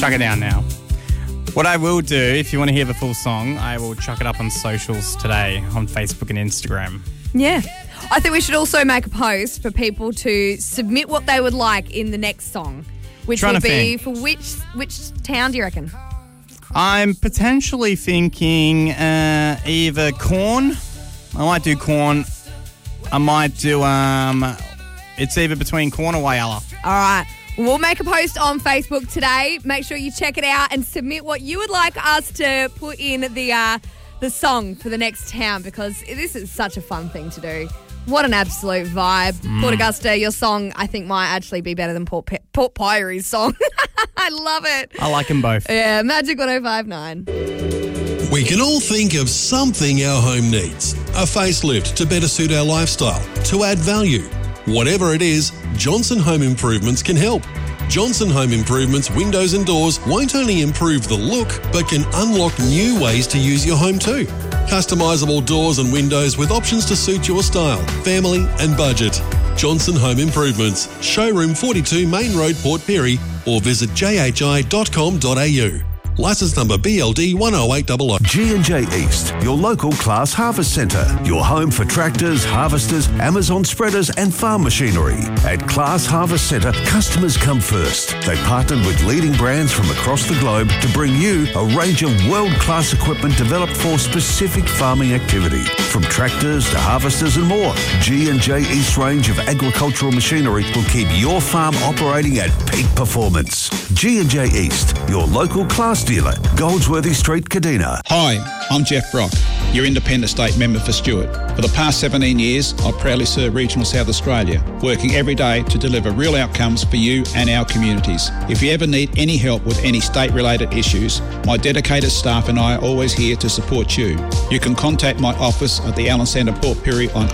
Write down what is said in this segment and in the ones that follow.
chuck it down now. What I will do, if you want to hear the full song, I will chuck it up on socials today on Facebook and Instagram. Yeah. I think we should also make a post for people to submit what they would like in the next song, which will be for which town do you reckon? I'm potentially thinking either Corn. I might do Corn. I might do, it's either between Corn or Whyalla. All right. We'll make a post on Facebook today. Make sure you check it out and submit what you would like us to put in the song for the next town, because this is such a fun thing to do. What an absolute vibe. Port Augusta, your song, I think, might actually be better than Port Pirie's song. I love it. I like them both. Yeah, Magic 105.9. We can all think of something our home needs. A facelift to better suit our lifestyle, to add value. Whatever it is, Johnson Home Improvements can help. Johnson Home Improvements windows and doors won't only improve the look, but can unlock new ways to use your home too. Customisable doors and windows with options to suit your style, family and budget. Johnson Home Improvements, Showroom 42 Main Road, Port Pirie, or visit jhi.com.au. Licence number BLD 10800. G&J East, your local Class Harvest Centre. Your home for tractors, harvesters, Amazon spreaders and farm machinery. At Class Harvest Centre, customers come first. They partnered with leading brands from across the globe to bring you a range of world-class equipment developed for specific farming activity. From tractors to harvesters and more, G&J East range of agricultural machinery will keep your farm operating at peak performance. G&J East, your local class dealer, Goldsworthy Street, Kadina. Hi, I'm Jeff Brock, your Independent State Member for Stewart. For the past 17 years, I've proudly served Regional South Australia, working every day to deliver real outcomes for you and our communities. If you ever need any help with any state-related issues, my dedicated staff and I are always here to support you. You can contact my office at the Allen Centre, Port Pirie on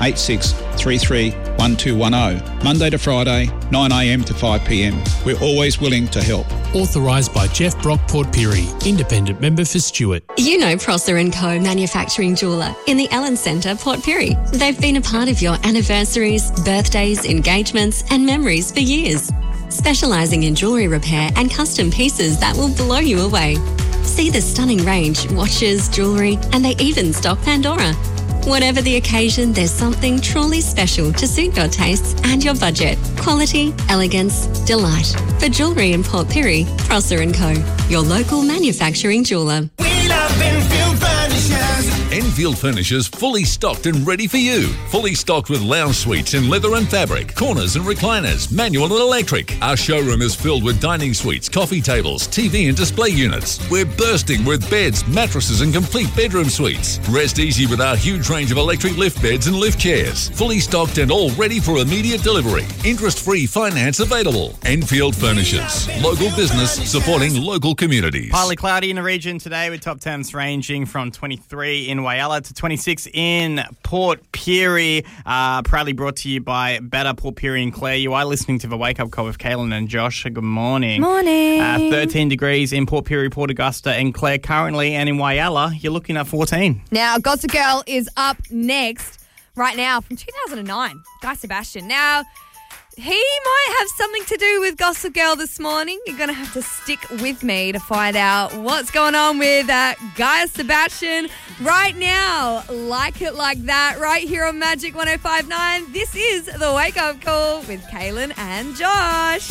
8633 1210, Monday to Friday, 9am to 5pm. We're always willing to help. Authorised by Jeff Brock, Port Pirie, Independent Member for Stewart. You know Prosser & Co. Manufacturing Jeweller in the Allen Centre, Port Pirie. They've been a part of your anniversaries, birthdays, engagements and memories for years. Specialising in jewellery repair and custom pieces that will blow you away. See the stunning range, watches, jewellery, and they even stock Pandora. Whatever the occasion, there's something truly special to suit your tastes and your budget. Quality, elegance, delight. For jewellery in Port Pirie, Prosser & Co. Your local manufacturing jeweller. We love Enfield Furnishers. Enfield Furnishers fully stocked and ready for you. Fully stocked with lounge suites in leather and fabric, corners and recliners, manual and electric. Our showroom is filled with dining suites, coffee tables, TV and display units. We're bursting with beds, mattresses and complete bedroom suites. Rest easy with our huge range of electric lift beds and lift chairs. Fully stocked and all ready for immediate delivery. Interest-free finance available. Enfield Furnishers. Local business supporting local communities. Partly cloudy in the region today with top temps ranging from 23 in Whyalla to 26 in Port Pirie. Proudly brought to you by Better Port Pirie and Clare. You are listening to the Wake Up Call with Kaylin and Josh. Good morning. Morning. 13 degrees in Port Pirie, Port Augusta and Clare currently, and in Whyalla you're looking at 14. Now, Gossip Girl is up next right now from 2009. Guy Sebastian. Now, he might have something to do with Gossip Girl this morning. You're going to have to stick with me to find out what's going on with Guy Sebastian right now. Like it like that, right here on Magic 105.9. This is the Wake Up Call with Kaylin and Josh.